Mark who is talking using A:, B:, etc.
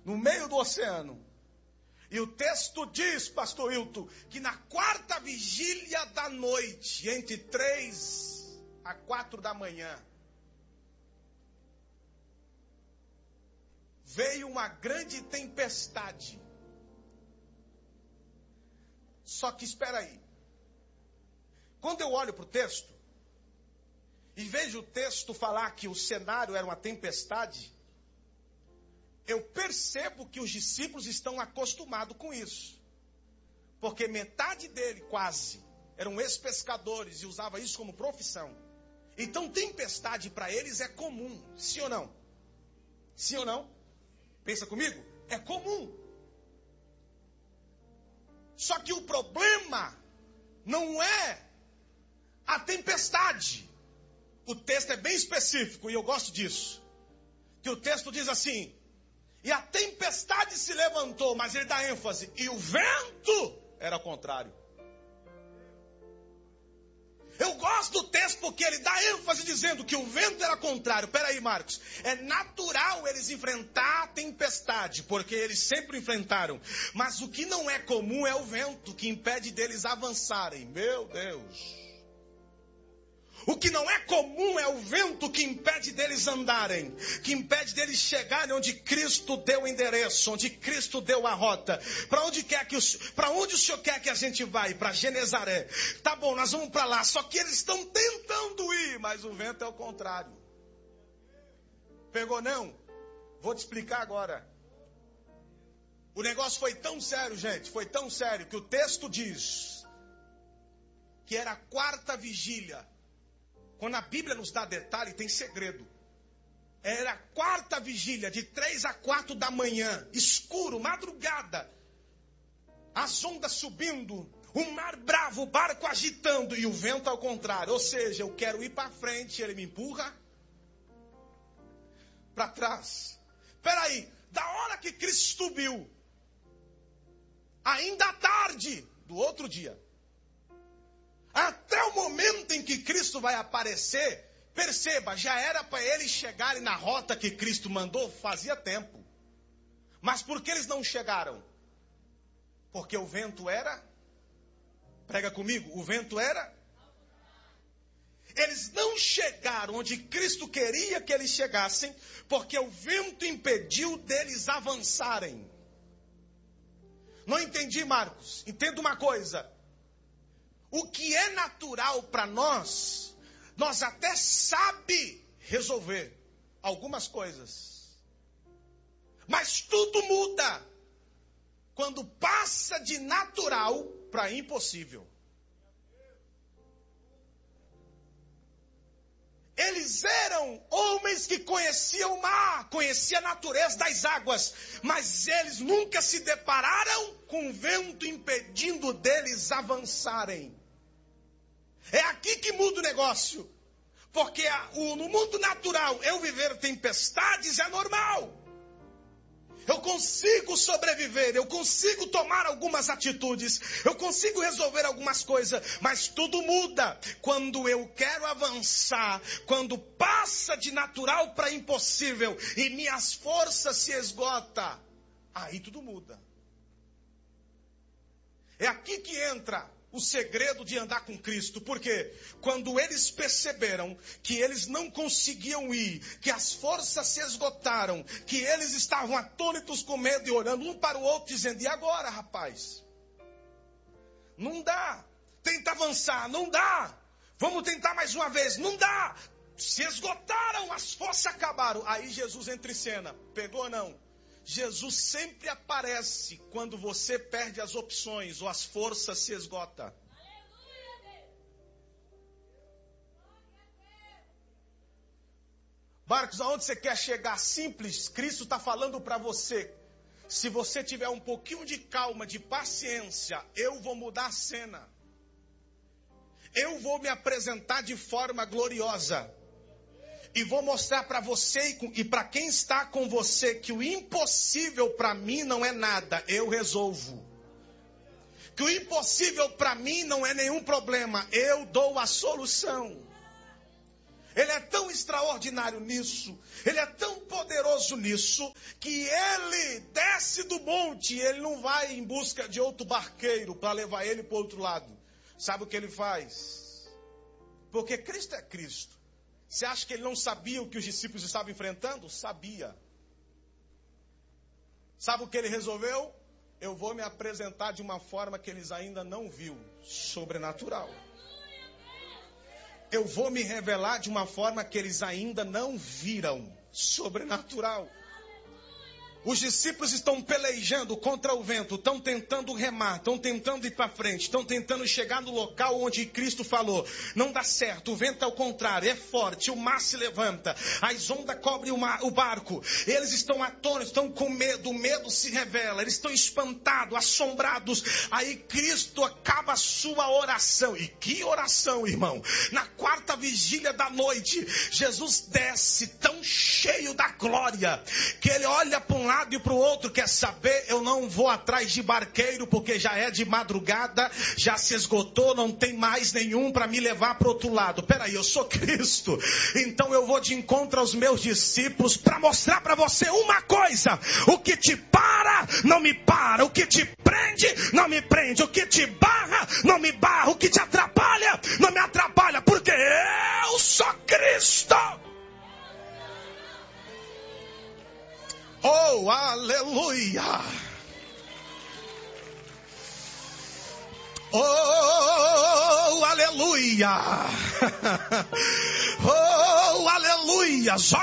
A: no meio do oceano. E o texto diz, pastor Hilton, que na quarta vigília da noite, entre 3 a 4 da manhã, veio uma grande tempestade. Só que espera aí. Quando eu olho para o texto, e vejo o texto falar que o cenário era uma tempestade, eu percebo que os discípulos estão acostumados com isso. Porque metade dele, quase, eram ex-pescadores e usava isso como profissão. Então, tempestade para eles é comum, sim ou não? Sim ou não? Pensa comigo? É comum. Só que o problema não é a tempestade. O texto é bem específico e eu gosto disso. Que o texto diz assim: e a tempestade se levantou, mas ele dá ênfase, e o vento era ao contrário. Eu gosto do texto porque ele dá ênfase dizendo que o vento era contrário. Peraí, Marcos, é natural eles enfrentar a tempestade, porque eles sempre enfrentaram. Mas o que não é comum é o vento que impede deles avançarem. Meu Deus! O que não é comum é o vento que impede deles andarem, que impede deles chegarem onde Cristo deu o endereço, onde Cristo deu a rota. Para onde o Senhor quer que a gente vá? Para Genezaré. Tá bom, nós vamos para lá. Só que eles estão tentando ir, mas o vento é o contrário. Pegou não? Vou te explicar agora. O negócio foi tão sério, gente, foi tão sério que o texto diz que era a quarta vigília. Quando a Bíblia nos dá detalhe, tem segredo. Era a quarta vigília, de 3 a 4 da manhã, escuro, madrugada. As ondas subindo, o mar bravo, o barco agitando e o vento ao contrário. Ou seja, eu quero ir para frente, ele me empurra para trás. Espera aí, da hora que Cristo subiu, ainda à tarde do outro dia, até o momento em que Cristo vai aparecer, perceba, já era para eles chegarem na rota que Cristo mandou, fazia tempo. Mas por que eles não chegaram? Porque o vento era, prega comigo, o vento era. Eles não chegaram onde Cristo queria que eles chegassem, porque o vento impediu deles avançarem. Não entendi, Marcos? Entenda uma coisa. O que é natural para nós até sabe resolver algumas coisas. Mas tudo muda quando passa de natural para impossível. Eles eram homens que conheciam o mar, conheciam a natureza das águas, mas eles nunca se depararam com o vento impedindo deles avançarem. É aqui que muda o negócio. Porque no mundo natural, eu viver tempestades é normal. Eu consigo sobreviver, eu consigo tomar algumas atitudes, eu consigo resolver algumas coisas, mas tudo muda quando eu quero avançar, quando passa de natural para impossível e minhas forças se esgotam. Aí tudo muda. É aqui que entra o segredo de andar com Cristo. Porque quando eles perceberam que eles não conseguiam ir, que as forças se esgotaram, que eles estavam atônitos com medo e olhando um para o outro dizendo: e agora, rapaz? Não dá. Tenta avançar, não dá. Vamos tentar mais uma vez, não dá. Se esgotaram, as forças acabaram. Aí Jesus entra em cena. Pegou ou não? Jesus sempre aparece quando você perde as opções ou as forças se esgotam. Marcos, aonde você quer chegar? Simples, Cristo está falando para você. Se você tiver um pouquinho de calma, de paciência, eu vou mudar a cena. Eu vou me apresentar de forma gloriosa. E vou mostrar para você e para quem está com você que o impossível para mim não é nada, eu resolvo. Que o impossível para mim não é nenhum problema, eu dou a solução. Ele é tão extraordinário nisso, ele é tão poderoso nisso, que ele desce do monte, ele não vai em busca de outro barqueiro para levar ele para o outro lado. Sabe o que ele faz? Porque Cristo é Cristo. Você acha que ele não sabia o que os discípulos estavam enfrentando? Sabia. Sabe o que ele resolveu? Eu vou me apresentar de uma forma que eles ainda não viram, sobrenatural. Eu vou me revelar de uma forma que eles ainda não viram, sobrenatural. Os discípulos estão pelejando contra o vento, estão tentando remar, estão tentando ir para frente, estão tentando chegar no local onde Cristo falou. Não dá certo, o vento é o contrário, é forte, o mar se levanta, as ondas cobrem o barco. Eles estão atônitos, estão com medo, o medo se revela, eles estão espantados, assombrados. Aí Cristo acaba a sua oração. E que oração, irmão! Na quarta vigília da noite, Jesus desce tão cheio da glória, que ele olha para um lado e para o outro. Quer saber? Eu não vou atrás de barqueiro, porque já é de madrugada, já se esgotou, não tem mais nenhum para me levar para o outro lado. Peraí, eu sou Cristo, então eu vou de encontro aos meus discípulos para mostrar para você uma coisa: o que te para, não me para; o que te prende, não me prende; o que te barra, não me barra; o que te atrapalha, não me atrapalha, porque eu sou Cristo. Oh, aleluia! Oh, aleluia! Oh, aleluia!